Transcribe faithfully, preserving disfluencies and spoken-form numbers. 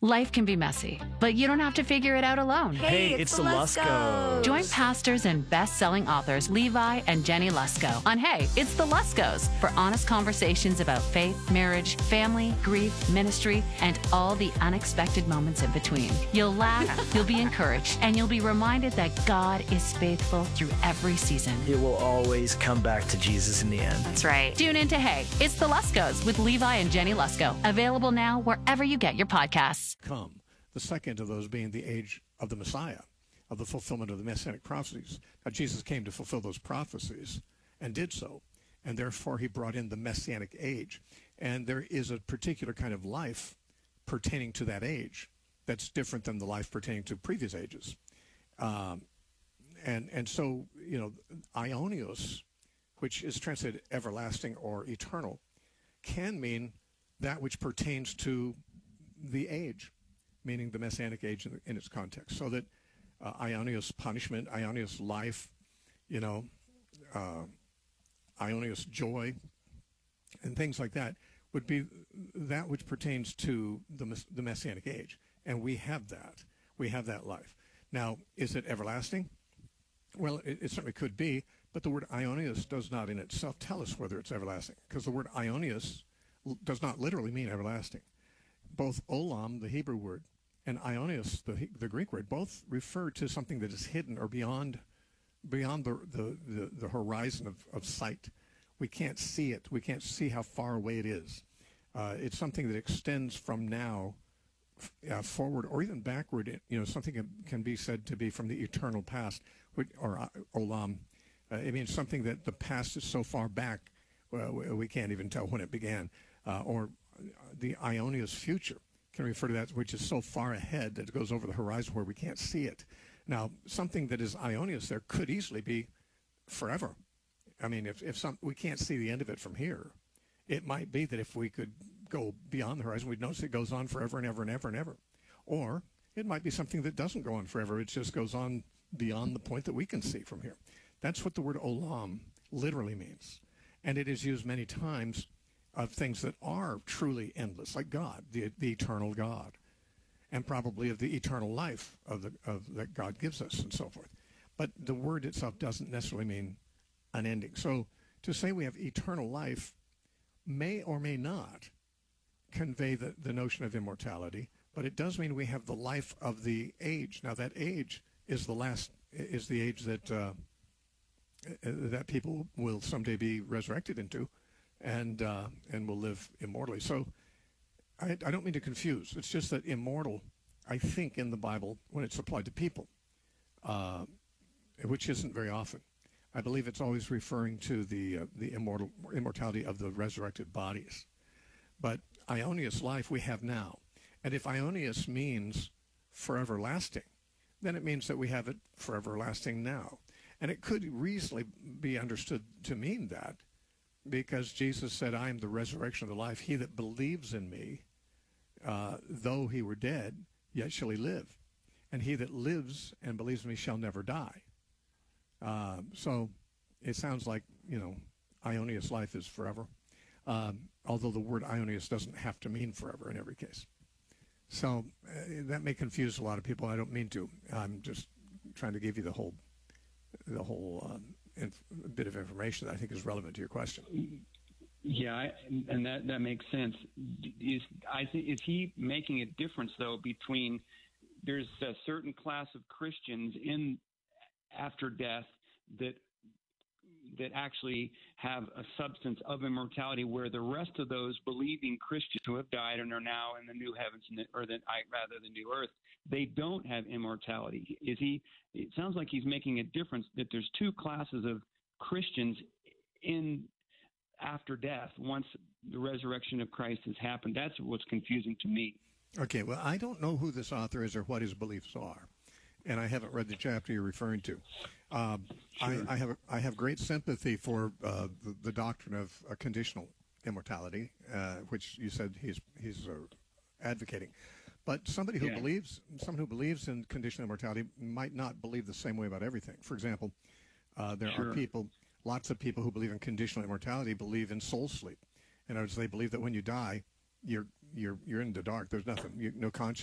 Life can be messy, but you don't have to figure it out alone. Hey, Hey, it's, it's the the Luskos. Join pastors and best-selling authors Levi and Jenny Lusko on Hey, It's the Luskos for honest conversations about faith, marriage, family, grief, ministry, and all the unexpected moments in between. You'll laugh, you'll be encouraged, and you'll be reminded that God is faithful through every season. It will always come back to Jesus in the end. That's right. Tune in to Hey, It's the Luskos with Levi and Jenny Lusko. Available now wherever you get your podcasts. Come. The second of those being the age of the Messiah, of the fulfillment of the Messianic prophecies. Now, Jesus came to fulfill those prophecies and did so, and therefore he brought in the Messianic age. And there is a particular kind of life pertaining to that age that's different than the life pertaining to previous ages. Um, and, and so, you know, Aionios, which is translated everlasting or eternal, can mean that which pertains to the age, meaning the Messianic age in, in its context. So that uh, Aionios punishment, Aionios life, you know, uh, Aionios joy, and things like that would be that which pertains to the, the Messianic age. And we have that. We have that life. Now, is it everlasting? Well, it, it certainly could be, but the word Aionios does not in itself tell us whether it's everlasting, because the word Aionios does not literally mean everlasting. Both olam, the Hebrew word, and Aionios, the, the Greek word, both refer to something that is hidden or beyond beyond the, the, the, the horizon of, of sight. We can't see it. We can't see how far away it is. Uh, it's something that extends from now uh, forward or even backward. You know, something can, can be said to be from the eternal past, or uh, olam. Uh, it means something that the past is so far back, uh, we can't even tell when it began, uh, or the Aionios future can refer to that which is so far ahead that it goes over the horizon where we can't see it. Now, something that is Aionios there could easily be forever. I mean, if, if some, we can't see the end of it from here, it might be that if we could go beyond the horizon, we'd notice it goes on forever and ever and ever and ever. Or it might be something that doesn't go on forever. It just goes on beyond the point that we can see from here. That's what the word olam literally means. And it is used many times of things that are truly endless, like God, the, the eternal God, and probably of the eternal life of the of that God gives us, and so forth. But the word itself doesn't necessarily mean unending. So to say we have eternal life may or may not convey the, the notion of immortality, but it does mean we have the life of the age. Now that age is the last is the age that uh, that people will someday be resurrected into, and uh, and will live immortally. So I, I don't mean to confuse. It's just that immortal, I think, in the Bible, when it's applied to people, uh, which isn't very often, I believe it's always referring to the uh, the immortal immortality of the resurrected bodies. But Aionios life we have now. And if Aionios means forever lasting, then it means that we have it forever lasting now. And it could reasonably be understood to mean that, because Jesus said, I am the resurrection of the life. He that believes in me, uh, though he were dead, yet shall he live. And he that lives and believes in me shall never die. Uh, so it sounds like, you know, Aionios life is forever, um, although the word Aionios doesn't have to mean forever in every case. So uh, that may confuse a lot of people. I don't mean to. I'm just trying to give you the whole, the whole um, inf- bit of information that I think is relevant to your question. Yeah, I, and that, that makes sense. Is I think is he making a difference though between there's a certain class of Christians in after death that that actually have a substance of immortality, where the rest of those believing Christians who have died and are now in the new heavens and the, or the, rather the new earth, they don't have immortality. Is he? It sounds like he's making a difference that there's two classes of Christians in after death once the resurrection of Christ has happened. That's what's confusing to me. Okay, well, I don't know who this author is or what his beliefs are, and I haven't read the chapter you're referring to. Um, Sure. I, I have I have great sympathy for uh, the, the doctrine of uh, conditional immortality, uh, which you said he's he's uh, advocating. But somebody who Yeah. believes someone who believes in conditional immortality might not believe the same way about everything. For example, uh, there Sure. are people, lots of people who believe in conditional immortality believe in soul sleep. In other words, they believe that when you die, you're you're you're in the dark. There's nothing, you, no conscience.